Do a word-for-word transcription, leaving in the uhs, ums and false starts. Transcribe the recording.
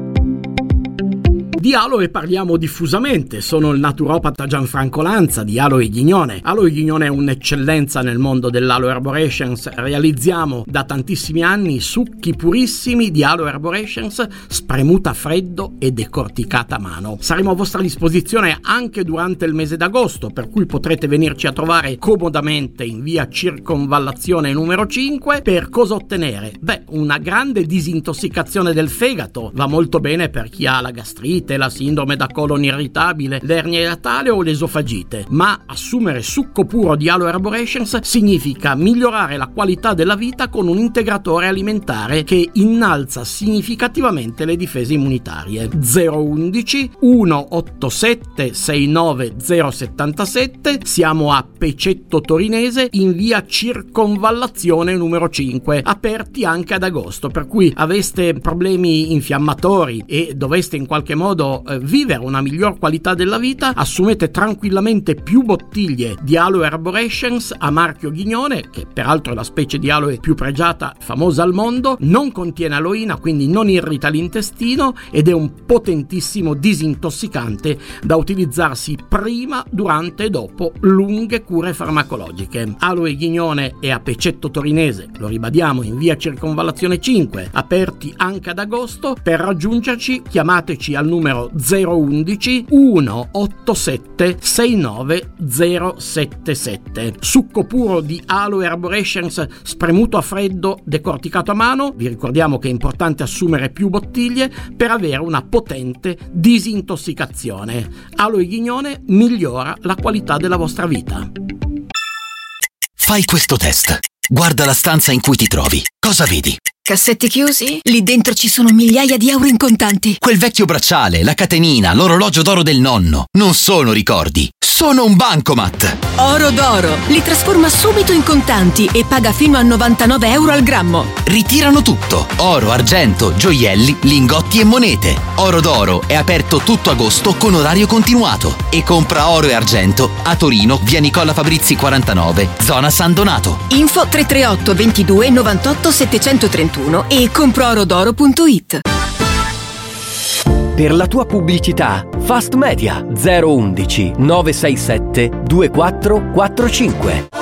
Di aloe parliamo diffusamente, sono il naturopata Gianfranco Lanza di Aloe Ghignone. Aloe Ghignone è un'eccellenza nel mondo dell'Aloe Arborescens, realizziamo da tantissimi anni succhi purissimi di Aloe Arborescens spremuta a freddo e decorticata a mano. Saremo a vostra disposizione anche durante il mese d'agosto, per cui potrete venirci a trovare comodamente in via Circonvallazione numero cinque. Per cosa ottenere? Beh, una grande disintossicazione del fegato, va molto bene per chi ha la gastrite, la sindrome da colon irritabile, l'ernia iatale o l'esofagite, ma assumere succo puro di Aloe Arborescens significa migliorare la qualità della vita con un integratore alimentare che innalza significativamente le difese immunitarie. zero undici centottantasette sessantanove zero settantasette, siamo a Pecetto Torinese in via Circonvallazione numero cinque, aperti anche ad agosto, per cui aveste problemi infiammatori e doveste in qualche modo vivere una miglior qualità della vita, assumete tranquillamente più bottiglie di Aloe Arborescens a marchio Ghignone, che peraltro è la specie di aloe più pregiata e famosa al mondo, non contiene aloina, quindi non irrita l'intestino ed è un potentissimo disintossicante da utilizzarsi prima, durante e dopo lunghe cure farmacologiche. Aloe Ghignone è a Pecetto Torinese, lo ribadiamo, in via Circonvallazione cinque, aperti anche ad agosto. Per raggiungerci chiamateci al numero zero undici centottantasette sessantanove zero settantasette. Succo puro di Aloe Arborescens spremuto a freddo, decorticato a mano. Vi ricordiamo che è importante assumere più bottiglie per avere una potente disintossicazione. Aloe Ghignone migliora la qualità della vostra vita. Fai questo test. Guarda la stanza in cui ti trovi. Cosa vedi? Cassetti chiusi? Lì dentro ci sono migliaia di euro in contanti. Quel vecchio bracciale, la catenina, l'orologio d'oro del nonno. Non sono ricordi, sono un bancomat. Oro d'oro. Li trasforma subito in contanti e paga fino a novantanove euro al grammo. Ritirano tutto. Oro, argento, gioielli, lingotti e monete. Oro d'oro è aperto tutto agosto con orario continuato. E compra oro e argento a Torino, via Nicola Fabrizi quarantanove, zona San Donato. Info tre tre otto ventidue novantotto settecentotrentuno e comproorodoro punto it. Per la tua pubblicità, Fast Media zero undici nove sei sette due quattro quattro cinque.